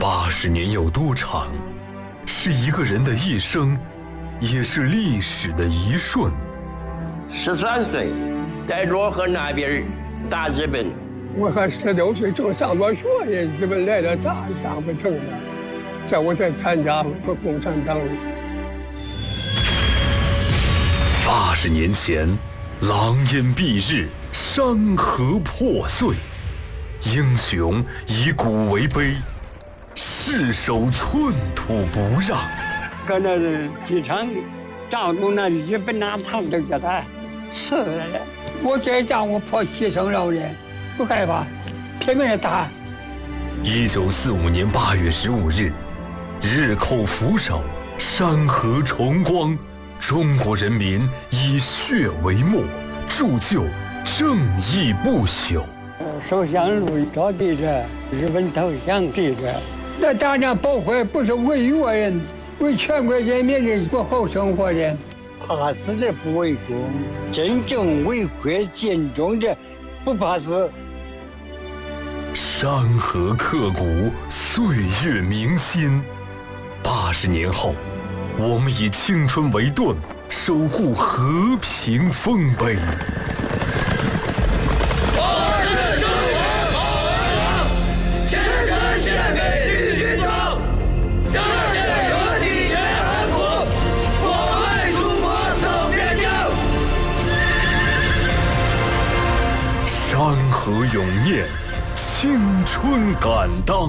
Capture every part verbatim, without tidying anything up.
八十年有多长？是一个人的一生，也是历史的一瞬。 十三岁，在漯河那边打日本。 我还十六岁正上着学呢，日本来了咋下不成了？这我才参加共产党。 八十年前，狼烟蔽日，山河破碎，英雄以古为碑，誓守寸土不让。 搁那机场仗着那日本那糖都叫他吃了，我这一仗我破牺牲了的，不害怕，拼命的打。 一九四五年八月十五日，日寇扶首，山河重光，中国人民以血为墨，铸就正义不朽。 首相路找地着，日本投降地着。那大家保护不是为越人，为全国人民的过好生活的。 怕死者不为忠，真正为国尽忠者不怕死。 山河刻骨，岁月铭心。八十年后，我们以青春为盾，守护和平丰碑。山河永念，青春敢当。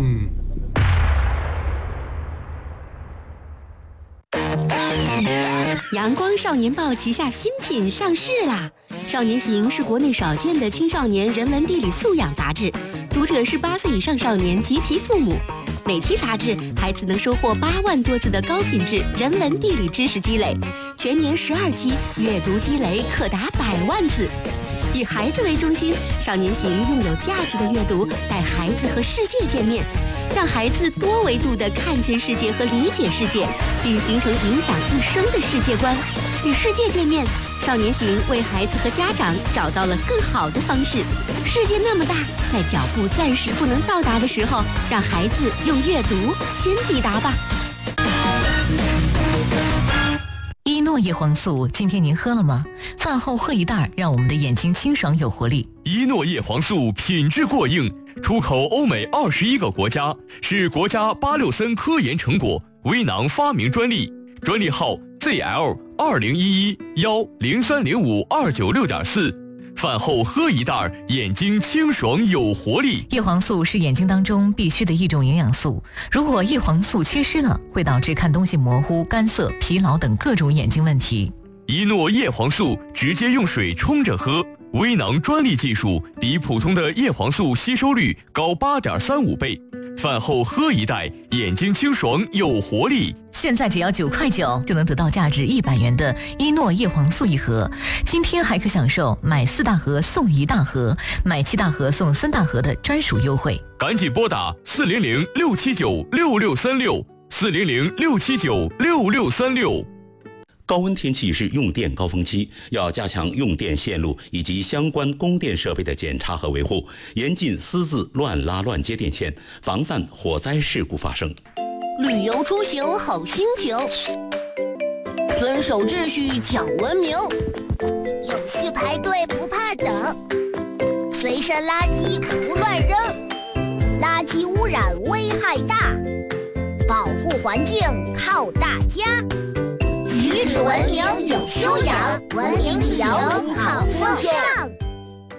阳光少年报旗下新品上市啦！少年行是国内少见的青少年人文地理素养杂志，读者是八岁以上少年及其父母。每期杂志，孩子能收获八万多字的高品质人文地理知识积累，全年十二期，阅读积累可达百万字。以孩子为中心，少年行用有价值的阅读带孩子和世界见面，让孩子多维度地看见世界和理解世界，并形成影响一生的世界观。与世界见面，少年行为孩子和家长找到了更好的方式。世界那么大，在脚步暂时不能到达的时候，让孩子用阅读先抵达吧。 伊诺叶黄素，今天您喝了吗？饭后喝一袋，让我们的眼睛清爽有活力。 伊诺叶黄素品质过硬，出口欧美二十一个国家，是国家巴六森科研成果，微囊发明专利，专利号 Z L 二零一一幺零三零五二九六点四。饭后喝一袋，眼睛清爽有活力。 叶黄素是眼睛当中必须的一种营养素，如果叶黄素缺失了，会导致看东西模糊、干涩、疲劳等各种眼睛问题。 一诺叶黄素直接用水冲着喝，微囊专利技术比普通的叶黄素吸收率高 八点三五 倍。饭后喝一袋，眼睛清爽有活力。 现在只要九块九就能得到价值一百元的伊诺叶黄素一盒，今天还可享受买四大盒送一大盒，买七大盒送三大盒的专属优惠。 赶紧拨打四零零六七九六六三六四零零六七九六六三六。 高温天气是用电高峰期，要加强用电线路以及相关供电设备的检查和维护，严禁私自乱拉乱接电线，防范火灾事故发生。 旅游出行好心情，遵守秩序讲文明，有序排队不怕等，随身垃圾不乱扔，垃圾污染危害大，保护环境靠大家。举止文明有修养，文明旅游好风尚。